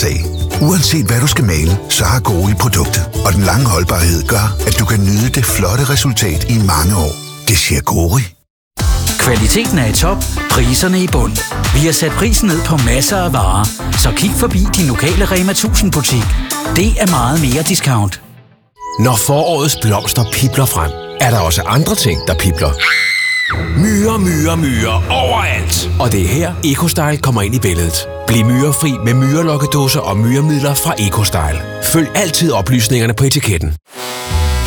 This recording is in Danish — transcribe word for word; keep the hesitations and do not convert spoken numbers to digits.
sag. Uanset hvad du skal male, så har Gori produktet. Og den lange holdbarhed gør, at du kan nyde det flotte resultat i mange år. Det siger Gori. Kvaliteten er i top, priserne i bund. Vi har sat prisen ned på masser af varer, så kig forbi din lokale Rema tusind butik. Det er meget mere discount. Når forårets blomster pibler frem, er der også andre ting, der pibler. Myrer, myrer, myrer overalt. Og det er her EcoStyle kommer ind i billedet. Bliv myrefri med myrelokkedåser og myremidler fra EcoStyle. Følg altid oplysningerne på etiketten.